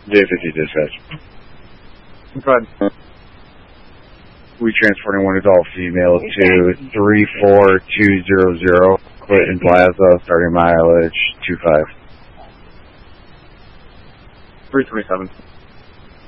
J50 dispatch. Go ahead. We transporting one adult female to 34200 Clinton Plaza, starting mileage 25. 327.